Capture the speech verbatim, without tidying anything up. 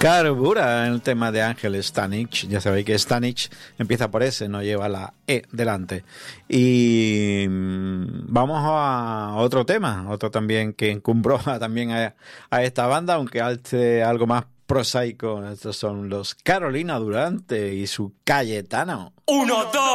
Carbura en el tema de Ángel Stanich. Ya sabéis que Stanich empieza por S, no lleva la E delante. Y vamos a otro tema, otro también que encumbró también a, a esta banda, aunque hace algo más prosaico. Estos son los Carolina Durante y su Cayetano. Uno, dos.